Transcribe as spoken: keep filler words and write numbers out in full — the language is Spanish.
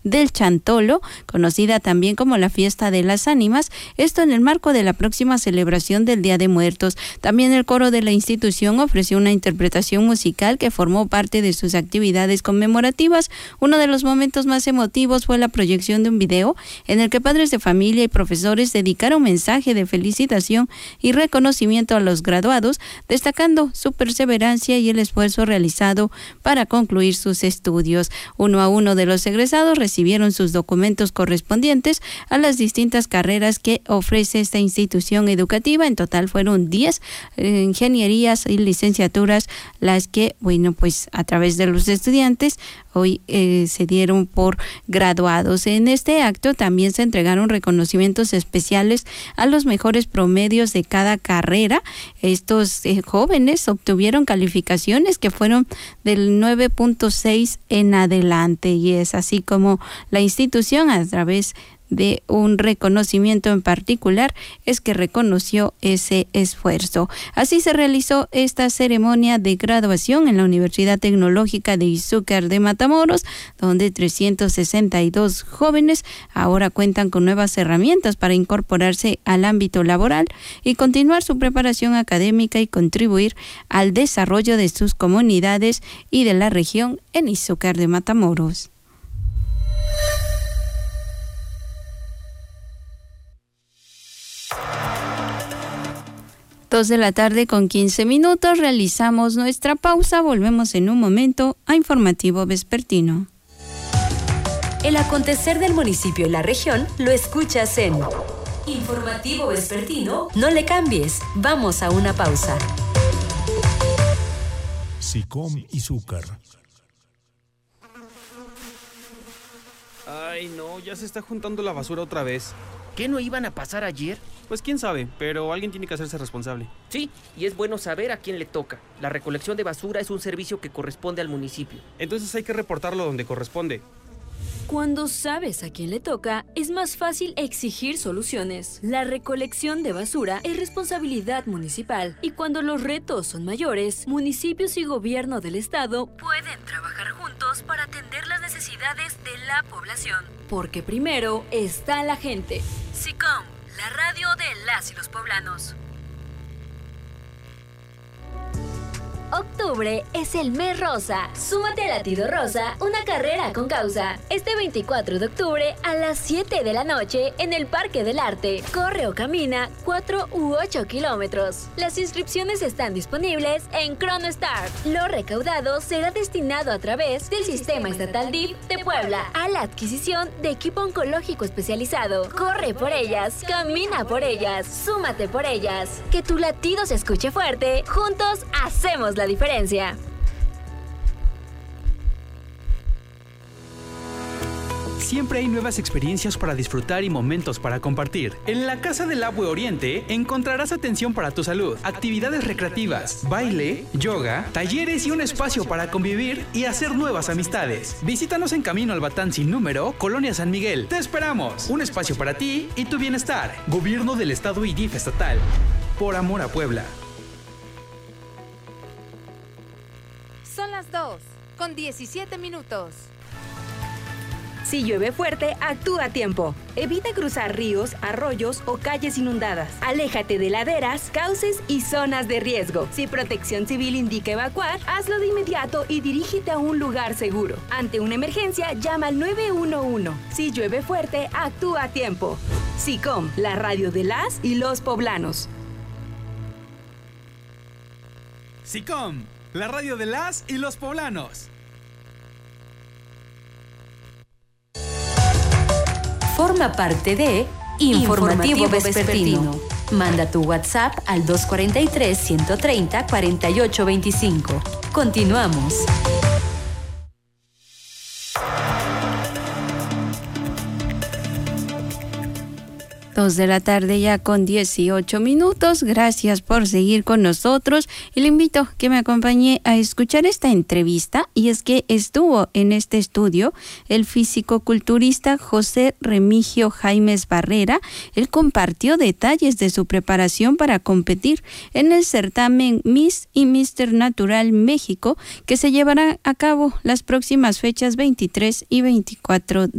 del Chantolo, conocida también como la Fiesta de las Ánimas, esto en el marco de la próxima celebración del Día de Muertos. También el coro de la institución ofreció una interpretación musical que formó parte de sus actividades conmemorativas. Uno de los momentos más emotivos fue la proyección de un video en el que padres de familia y profesores dedicaron un mensaje de felicitación y reconocimiento a los graduados, destacando su perseverancia y el esfuerzo realizado para concluir sus estudios. Uno a uno de los egresados recibieron sus documentos correspondientes a las distintas carreras que ofrece esta institución educativa. En total fueron diez eh, ingenierías y licenciaturas las que, bueno, pues a través de los estudiantes hoy eh, se dieron por graduados. En este acto también se entregaron reconocimientos especiales a los mejores promedios de cada carrera. Estos eh, jóvenes obtuvieron calificaciones que fueron del nueve punto seis en adelante, y es así como la institución, a través de un reconocimiento en particular, es que reconoció ese esfuerzo. Así se realizó esta ceremonia de graduación en la Universidad Tecnológica de Izúcar de Matamoros, donde trescientos sesenta y dos jóvenes ahora cuentan con nuevas herramientas para incorporarse al ámbito laboral y continuar su preparación académica y contribuir al desarrollo de sus comunidades y de la región en Izúcar de Matamoros. Dos de la tarde con quince minutos, realizamos nuestra pausa, volvemos en un momento a Informativo Vespertino. El acontecer del municipio y la región lo escuchas en Informativo Vespertino. No le cambies, vamos a una pausa. SICOM Izúcar. Ay, no, ya se está juntando la basura otra vez. ¿Qué no iban a pasar ayer? Pues quién sabe, pero alguien tiene que hacerse responsable. Sí, y es bueno saber a quién le toca. La recolección de basura es un servicio que corresponde al municipio. Entonces hay que reportarlo donde corresponde. Cuando sabes a quién le toca, es más fácil exigir soluciones. La recolección de basura es responsabilidad municipal, y cuando los retos son mayores, municipios y gobierno del estado pueden trabajar juntos para atender las necesidades de la población. Porque primero está la gente. SICOM, la radio de las y los poblanos. Octubre es el mes rosa. Súmate a Latido Rosa, una carrera con causa. Este veinticuatro de octubre a las siete de la noche en el Parque del Arte. Corre o camina cuatro u ocho kilómetros. Las inscripciones están disponibles en ChronoStart. Lo recaudado será destinado a través del Sistema Estatal D I F de Puebla a la adquisición de equipo oncológico especializado. Corre por ellas, camina por ellas, súmate por ellas. Que tu latido se escuche fuerte. Juntos hacemos la diferencia. Siempre hay nuevas experiencias para disfrutar y momentos para compartir. En la Casa del Abue Oriente encontrarás atención para tu salud, actividades recreativas, baile, yoga, talleres y un espacio para convivir y hacer nuevas amistades. Visítanos en Camino al Batán sin número, Colonia San Miguel. ¡Te esperamos! Un espacio para ti y tu bienestar. Gobierno del Estado y D I F estatal. Por amor a Puebla. Son las dos, con diecisiete minutos. Si llueve fuerte, actúa a tiempo. Evita cruzar ríos, arroyos o calles inundadas. Aléjate de laderas, cauces y zonas de riesgo. Si Protección Civil indica evacuar, hazlo de inmediato y dirígete a un lugar seguro. Ante una emergencia, llama al nueve uno uno. Si llueve fuerte, actúa a tiempo. SICOM, la radio de las y los poblanos. SICOM, la radio de las y los poblanos. Forma parte de Informativo Vespertino. Manda tu WhatsApp al dos cuatro tres, uno tres cero, cuatro ocho dos cinco. Continuamos. Dos de la tarde ya con dieciocho minutos. Gracias por seguir con nosotros y le invito a que me acompañe a escuchar esta entrevista, y es que estuvo en este estudio el fisicoculturista José Remigio Jaimes Barrera. Él compartió detalles de su preparación para competir en el certamen Miss y míster Natural México, que se llevará a cabo las próximas fechas veintitrés y veinticuatro